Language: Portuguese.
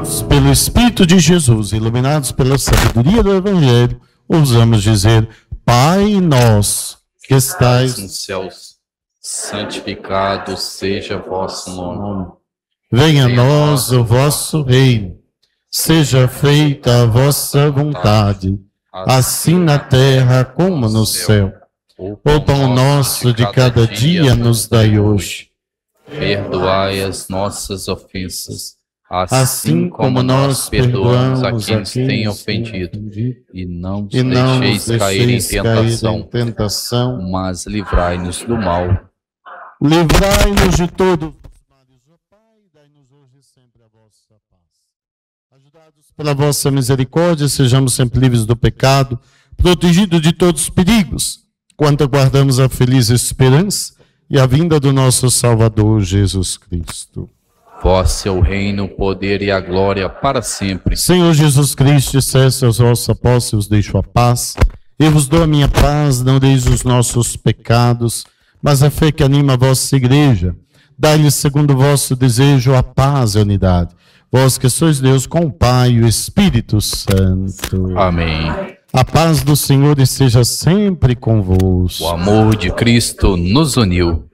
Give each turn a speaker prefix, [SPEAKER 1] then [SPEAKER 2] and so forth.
[SPEAKER 1] Guiados pelo Espírito de Jesus, iluminados pela sabedoria do Evangelho, ousamos dizer: Pai nosso, que estais
[SPEAKER 2] nos céus, santificado seja vosso nome.
[SPEAKER 1] Venha a nós o vosso reino. Seja feita a vossa vontade, assim na terra como no céu. O pão nosso de cada dia nos dai hoje.
[SPEAKER 2] Perdoai as nossas ofensas, assim como nós perdoamos a quem nos tem ofendido. E não nos deixeis cair em tentação, mas livrai-nos do mal.
[SPEAKER 1] Livrai-nos de todos os males, ó Pai, e dai-nos hoje e sempre a vossa paz. Ajudados pela vossa misericórdia, sejamos sempre livres do pecado, protegidos de todos os perigos, quanto aguardamos a feliz esperança e a vinda do nosso Salvador Jesus Cristo.
[SPEAKER 2] Vosso é o reino, o poder e a glória para sempre.
[SPEAKER 1] Senhor Jesus Cristo, disseste aos vossos apóstolos: deixo a paz, eu vos dou a minha paz, não deis os nossos pecados, mas a fé que anima a vossa igreja. Dai-lhe, segundo o vosso desejo, a paz e a unidade. Vós que sois Deus com o Pai e o Espírito Santo.
[SPEAKER 2] Amém.
[SPEAKER 1] A paz do Senhor esteja sempre convosco.
[SPEAKER 2] O amor de Cristo nos uniu.